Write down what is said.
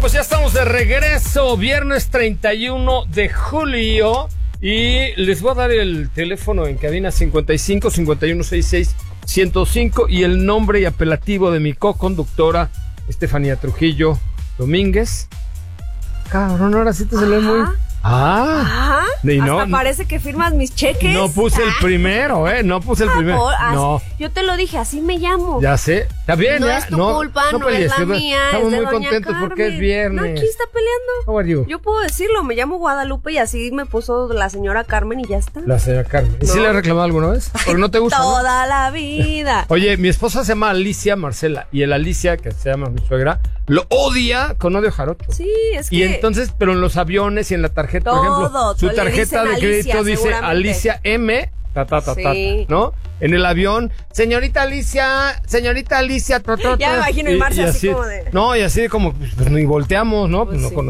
Pues ya estamos de regreso, viernes 31 de julio, y les voy a dar el teléfono en cabina 55 51 66 105 y el nombre y apelativo de mi conductora Estefanía Trujillo Domínguez. Cabrón, ahora sí te salió muy... Ajá. Y no, hasta parece que firmas mis cheques. No puse el primero, no puse el primero. No. Yo te lo dije, así me llamo. Ya sé. Está bien, no ya. es tu culpa, no pelees, es la mía. Estamos es de muy doña contentos Carmen. porque es viernes. No, aquí está peleando. How are you? Yo puedo decirlo, me llamo Guadalupe y así me puso la señora Carmen y ya está. La señora Carmen. ¿Y si le he reclamado alguna vez? Porque no te gusta. Toda la vida. Oye, mi esposa se llama Alicia Marcela y el Alicia, que se llama mi suegra, lo odia con odio jarocho. Sí, es que... Y entonces, pero en los aviones y en la tarjeta, todo, por ejemplo, su tarjeta de crédito Alicia, dice Alicia M, sí. ¿no? En el avión, señorita Alicia, Ya me imagino el Marcia así como de... No, y así como, pues ni volteamos, ¿no? Pues no sí.